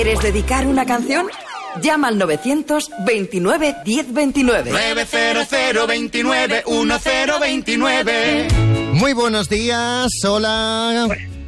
¿Quieres dedicar una canción? Llama al 929 1029. 90029 1029. Muy buenos días, hola.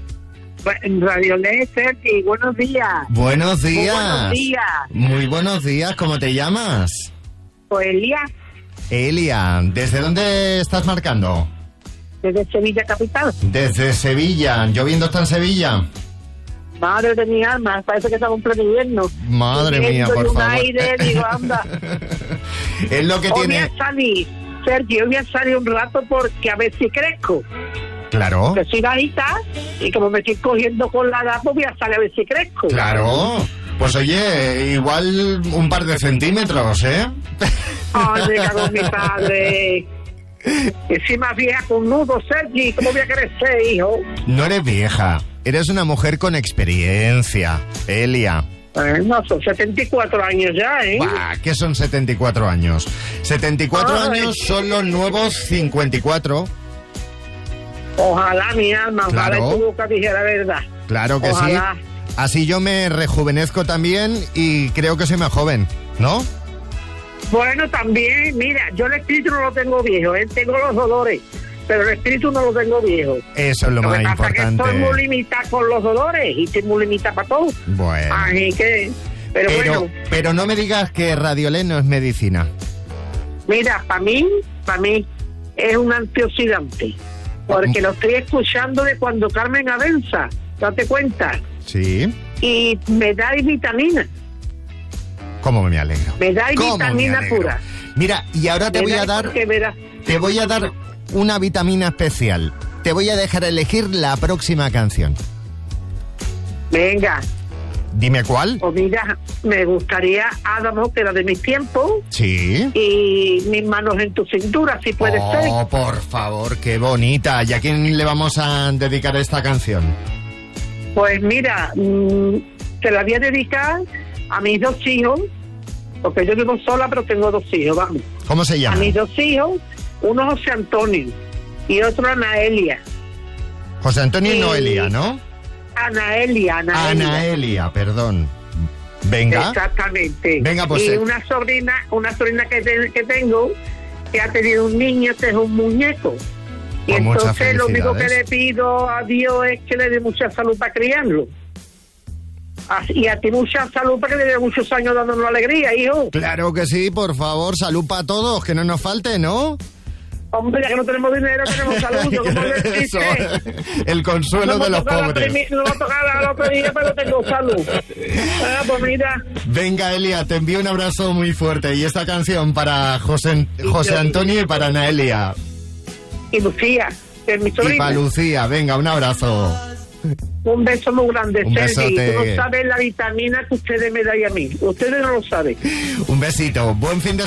Radio Lester, y buenos días. Buenos días. Muy buenos días. Muy buenos días, ¿cómo te llamas? Pues Elías, Elia, ¿desde dónde estás marcando? desde Sevilla capital. Desde Sevilla, ¿lloviendo está en Sevilla? Madre de mi alma, parece que estamos en pleno invierno. Madre mía, por un favor. aire, digo, anda. Es lo que Hoy voy tiene... a salir, Sergio, voy a salir un rato porque a ver si crezco. Claro, Que soy bajita y como me estoy cogiendo con la edad, pues voy a salir a ver si crezco. claro. Pues oye, igual un par de centímetros, ¿eh? Ay, me cago en mi padre. Encima vieja con nudo, Sergio, ¿cómo voy a crecer, hijo? No eres vieja, eres una mujer con experiencia, Elia. No, son 74 años ya, ¿eh? Bah, ¿qué son 74 años? 74 Ay. años son los nuevos 54. Ojalá, mi alma, ojalá Claro. tu boca dijera la verdad. Claro que Ojalá. sí. Así yo me rejuvenezco también y creo que soy más joven, ¿no? Bueno, también, mira, yo el espíritu no lo tengo viejo, tengo los dolores, pero el espíritu no lo tengo viejo. Eso es lo más que pasa es que estoy muy importante. limitada con los dolores y estoy muy limitada para todo. Bueno. Así que, pero bueno, Pero no me digas que Radiolén no es medicina. mira, para mí es un antioxidante, porque lo estoy escuchando de cuando Carmen Abenza, date cuenta, Sí. y me da vitamina, ¿Cómo me alegro? me da ¿Cómo me vitamina alegro? pura. Mira, y ahora te Me voy da a dar... porque me da- Te voy a dar una vitamina especial. Te voy a dejar elegir la próxima canción. Venga, Dime cuál. pues mira, me gustaría Adamo, que era de mis tiempos, Sí. y mis manos en tu cintura, si puede ser. Oh, por favor, qué bonita. ¿Y a quién le vamos a dedicar esta canción? Pues mira, te la voy a dedicar a mis dos hijos, porque yo vivo sola, pero tengo dos hijos, vamos. ¿Cómo se A llama? mis dos hijos, uno José Antonio y otro Anaelia. José Antonio y Sí. Noelia, ¿no? Anaelia. Anaelia, perdón. Venga. Exactamente. Venga, pues, y una sobrina que tengo, que ha tenido un niño, este es un muñeco. Y Pues muchas entonces lo único que felicidades. le pido a Dios es que le dé mucha salud para criarlo. Y a ti mucha salud para que le dé muchos años dándonos alegría, hijo. Claro que sí, por favor, salud para todos, que no nos falte, ¿no? Hombre, ya que no tenemos dinero, tenemos salud. Yo como le Eso, dije, el consuelo de los pobres. no me ha tocado la lotería, pero tengo salud. Pues mira, Venga, Elia, te envío un abrazo muy fuerte. Y esta canción para José Antonio y para Anaelia. y Lucía, que es mi Y para sobrina. Lucía, venga, un abrazo. Un beso muy grande, Un Sergi. besote. Tú no sabes la vitamina que ustedes me dan a mí. Ustedes no lo saben. Un besito. Buen fin de